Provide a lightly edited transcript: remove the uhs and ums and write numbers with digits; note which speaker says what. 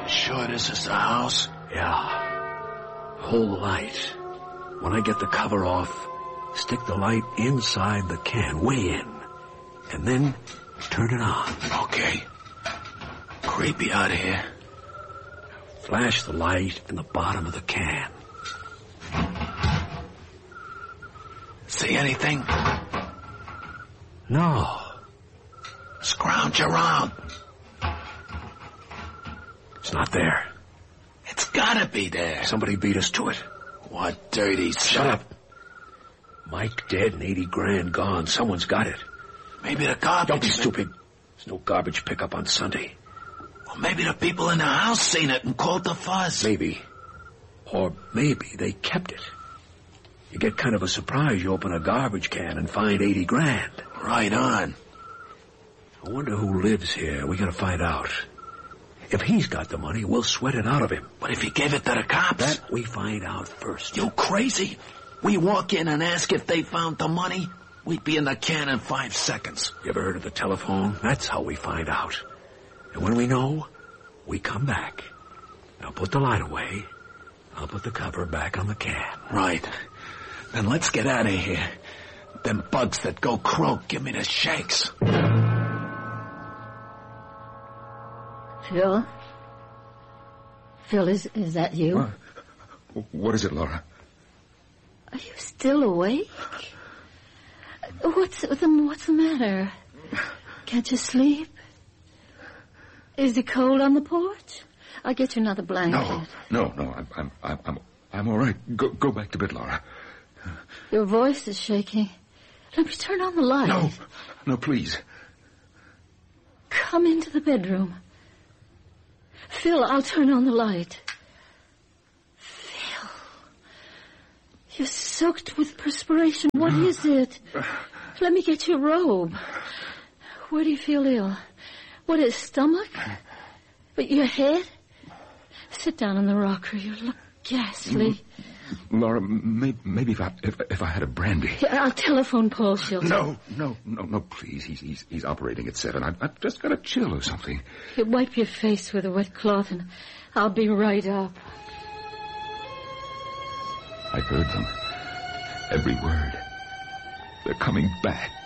Speaker 1: Sure this is the house?
Speaker 2: Yeah. Hold the light. When I get the cover off, stick the light inside the can, way in. And then turn it on.
Speaker 1: Okay. Creepy out of here.
Speaker 2: Flash the light in the bottom of the can.
Speaker 1: See anything?
Speaker 2: No.
Speaker 1: Scrounge around.
Speaker 2: It's not there.
Speaker 1: It's gotta be there.
Speaker 2: Somebody beat us to it.
Speaker 1: What dirty
Speaker 2: Shut up. Mike dead and 80 grand gone. Someone's got it.
Speaker 1: Maybe the garbage...
Speaker 2: Don't be stupid. There's no garbage pickup on Sunday.
Speaker 1: Well, maybe the people in the house seen it and called the fuzz.
Speaker 2: Maybe. Or maybe they kept it. You get kind of a surprise. You open a garbage can and find 80 grand.
Speaker 1: Right on.
Speaker 2: I wonder who lives here. We gotta find out. If he's got the money, we'll sweat it out of him.
Speaker 1: But if he gave it to the cops...
Speaker 2: That we find out first.
Speaker 1: You crazy? We walk in and ask if they found the money, we'd be in the can in 5 seconds.
Speaker 2: You ever heard of the telephone? That's how we find out. And when we know, we come back. Now put the light away. I'll put the cover back on the can.
Speaker 1: Right. Then let's get out of here. Them bugs that go croak give me the shakes.
Speaker 3: Phil? Phil, is that you?
Speaker 4: What is it, Laura?
Speaker 3: Are you still awake? What's the matter? Can't you sleep? Is it cold on the porch? I'll get you another blanket.
Speaker 4: No. I'm all right. Go back to bed, Laura.
Speaker 3: Your voice is shaking. Let me turn on the light.
Speaker 4: No, please.
Speaker 3: Come into the bedroom. Phil, I'll turn on the light. Phil, you're soaked with perspiration. What is it? Let me get your robe. Where do you feel ill? What is stomach? But your head? Sit down on the rocker. You look ghastly.
Speaker 4: Laura, maybe if I had a brandy.
Speaker 3: I'll telephone Paul Shilton.
Speaker 4: No, please. He's operating at 7. I've just got a chill or something.
Speaker 3: You wipe your face with a wet cloth and I'll be right up.
Speaker 4: I heard them. Every word. They're coming back.